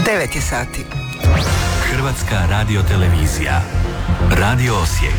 9 je sati. Hrvatska radiotelevizija. Radio Osijek.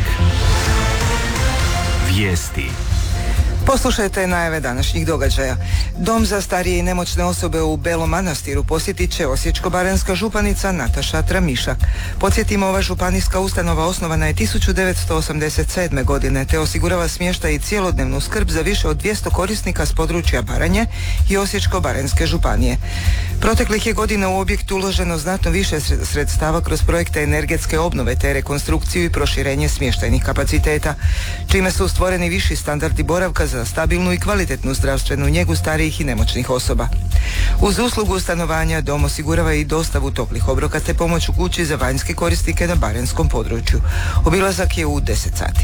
Vijesti. Poslušajte najave današnjih događaja. Dom za starije i nemoćne osobe u Belom Manastiru posjetit će osječko-baranjska županica Nataša Tramišak. Podsjetimo, ova županijska ustanova osnovana je 1987. godine te osigurava smještaj i cjelodnevnu skrb za više od 200 korisnika s područja Baranje i Osječko-baranjske županije. Proteklih je godina u objekt uloženo znatno više sredstava kroz projekte energetske obnove te rekonstrukciju i proširenje smještajnih kapaciteta, čime su stvoreni viši standardi boravka za stabilnu i kvalitetnu zdravstvenu njegu starijih i nemoćnih osoba. Uz uslugu stanovanja dom osigurava i dostavu toplih obroka te pomoć u kući za vanjske korisnike na baranjskom području. Obilazak je u 10 sati.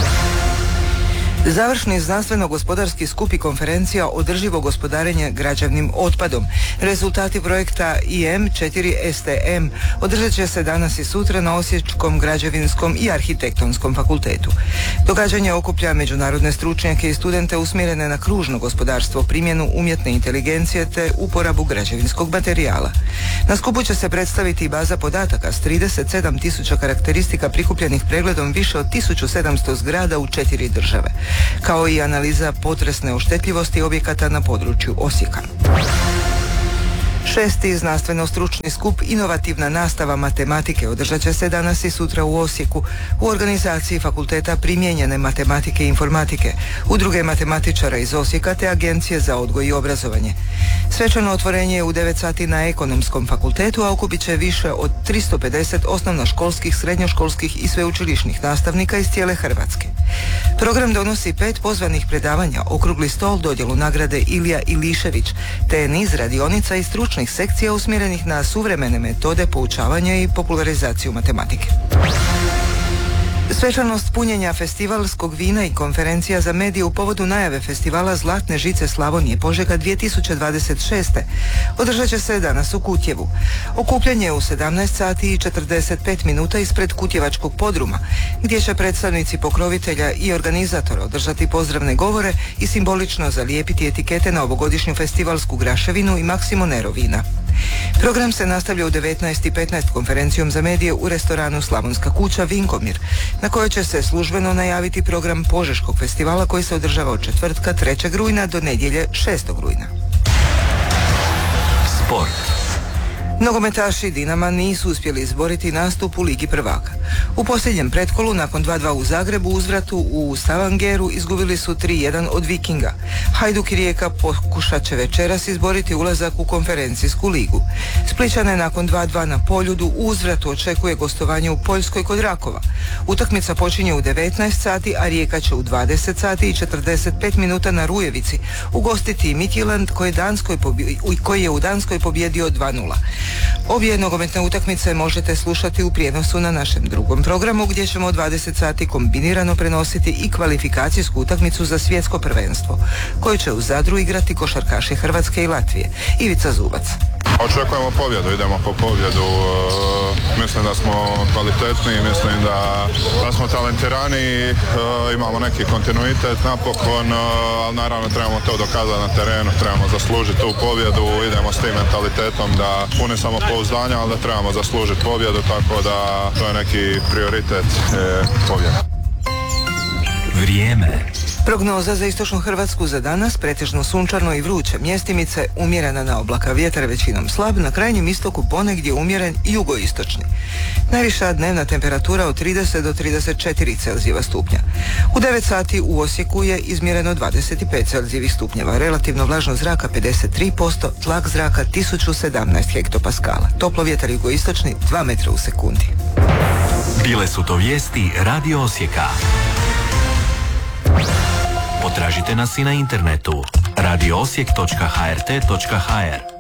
Završni znanstveno-gospodarski skup i konferencija održivo gospodarenje građevnim otpadom. Rezultati projekta IM4STM održat će se danas i sutra na Osječkom građevinskom i arhitektonskom fakultetu. Događanje okuplja međunarodne stručnjake i studente usmjerene na kružno gospodarstvo, primjenu umjetne inteligencije te uporabu građevinskog materijala. Na skupu će se predstaviti i baza podataka s 37.000 karakteristika prikupljenih pregledom više od 1700 zgrada u 4 države, kao i analiza potresne oštetljivosti objekata na području Osijeka. 6. znanstveno-stručni skup Inovativna nastava matematike održat će se danas i sutra u Osijeku u organizaciji Fakulteta primijenjene matematike i informatike, Udruge matematičara iz Osijeka te Agencije za odgoj i obrazovanje. Svečano otvorenje je u 9 sati na Ekonomskom fakultetu, a okupit će više od 350 osnovnoškolskih, srednjoškolskih i sveučilišnih nastavnika iz cijele Hrvatske. Program donosi 5 pozvanih predavanja, okrugli stol, dodjelu nagrade Ilija Ilišević, te niz radionica i stručnih sekcija usmjerenih na suvremene metode poučavanja i popularizaciju matematike. Svečanost punjenja festivalskog vina i konferencija za medije u povodu najave festivala Zlatne žice Slavonije Požega 2026. održat će se danas u Kutjevu. Okupljanje je u 17 sati i 45 minuta ispred Kutjevačkog podruma, gdje će predstavnici pokrovitelja i organizatora održati pozdravne govore i simbolično zalijepiti etikete na ovogodišnju festivalsku graševinu i Maksimonero vina. Program se nastavlja u 19:15 konferencijom za medije u restoranu Slavonska kuća Vinkomir, na kojoj će se službeno najaviti program Požeškog festivala koji se održava od četvrtka 3. rujna do nedjelje 6. rujna. Sport. Nogometaši Dinama nisu uspjeli izboriti nastup u Ligi prvaka. U posljednjem pretkolu, nakon 2:2 u Zagrebu, uzvratu u Stavangeru izgubili su 3:1 od Vikinga. Hajduk i Rijeka pokušat će večeras izboriti ulazak u konferencijsku ligu. Splićane nakon 2:2 na Poljudu u uzvratu očekuje gostovanje u Poljskoj kod Rakova. Utakmica počinje u 19 sati, a Rijeka će u 20 sati i 45 minuta na Rujevici ugostiti Midtjylland koji je u Danskoj pobjedio 2:0. Obje nogometne utakmice možete slušati u prijenosu na našem drugom programu, gdje ćemo 20 sati kombinirano prenositi i kvalifikacijsku utakmicu za svjetsko prvenstvo, koju će u Zadru igrati košarkaši Hrvatske i Latvije. Ivica Zubac. Očekujemo pobjedu, idemo po pobjedu. Mislim da smo kvalitetni, mislim da smo talentirani, imamo neki kontinuitet napokon, ali naravno trebamo to dokazati na terenu, trebamo zaslužiti tu pobjedu, idemo s tim mentalitetom da puni samopouzdanja, ali da trebamo zaslužiti pobjedu, tako da to je neki prioritet pobjeda. Vrijeme. Prognoza za istočnu Hrvatsku za danas: pretežno sunčano i vruće, mjestimice umjerena na oblaka, vjetar većinom slab, na krajnjem istoku ponegdje umjeren jugoistočni. Najviša dnevna temperatura od 30 do 34 Celzijeva stupnja. U 9 sati u Osijeku je izmjereno 25 Celzijevih stupnjeva, relativno vlažnost zraka 53%, tlak zraka 1017 hektopaskala. Toplo vjetar jugoistočni 2 metra u sekundi. Bile su to vijesti Radio Osijeka. Potražite nas i na internetu radioosijek.hrt.hr.